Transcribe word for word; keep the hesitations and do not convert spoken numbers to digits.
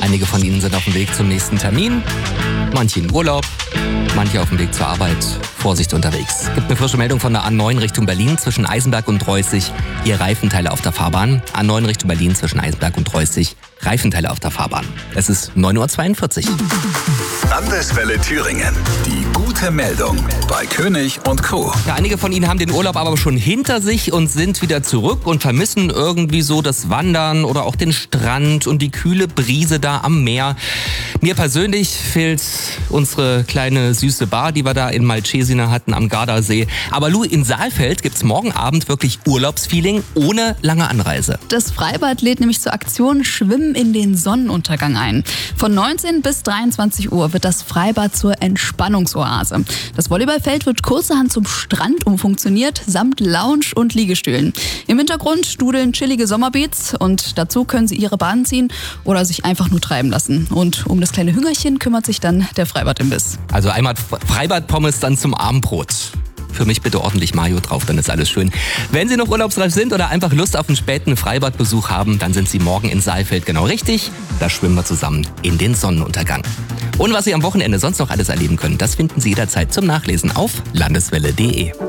Einige von Ihnen sind auf dem Weg zum nächsten Termin, manche in Urlaub, manche auf dem Weg zur Arbeit. Vorsicht unterwegs. Es gibt eine frische Meldung von der A neun Richtung Berlin zwischen Eisenberg und Reußig. Hier Reifenteile auf der Fahrbahn. A neun Richtung Berlin zwischen Eisenberg und Reußig. Reifenteile auf der Fahrbahn. Es ist neun Uhr zweiundvierzig. Landeswelle Thüringen. Die gute Meldung bei König und Co. Ja, einige von Ihnen haben den Urlaub aber schon hinter sich und sind wieder zurück und vermissen irgendwie so das Wandern oder auch den Strand und die kühle Brise da am Meer. Mir persönlich fehlt unsere kleine süße Bar, die wir da in Malcesina hatten am Gardasee. Aber Lou, in Saalfeld gibt's morgen Abend wirklich Urlaubsfeeling ohne lange Anreise. Das Freibad lädt nämlich zur Aktion Schwimmen in den Sonnenuntergang ein. Von neunzehn bis dreiundzwanzig Uhr wird das Freibad zur Entspannungsoase. Das Volleyballfeld wird kurzerhand zum Strand umfunktioniert, samt Lounge und Liegestühlen. Im Hintergrund dudeln chillige Sommerbeats und dazu können Sie Ihre Bahn ziehen oder sich einfach nur treiben lassen. Und um das kleine Hüngerchen kümmert sich dann der Freibadimbiss. Also einmal Freibadpommes dann zum Abendbrot. Für mich bitte ordentlich Mayo drauf, dann ist alles schön. Wenn Sie noch urlaubsreif sind oder einfach Lust auf einen späten Freibadbesuch haben, dann sind Sie morgen in Saalfeld genau richtig. Da schwimmen wir zusammen in den Sonnenuntergang. Und was Sie am Wochenende sonst noch alles erleben können, das finden Sie jederzeit zum Nachlesen auf landeswelle punkt de.